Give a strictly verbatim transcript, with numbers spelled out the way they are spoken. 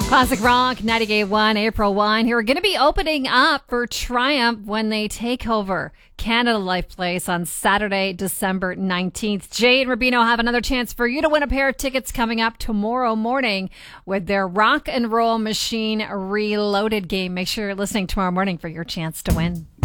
Classic Rock, ninety-eight point one, April Wine, who are going to be opening up for Triumph when they take over Canada Life Place on Saturday, December nineteenth. Jay and Rubino have another chance for you to win a pair of tickets coming up tomorrow morning with their Rock and Roll Machine Reloaded game. Make sure you're listening tomorrow morning for your chance to win.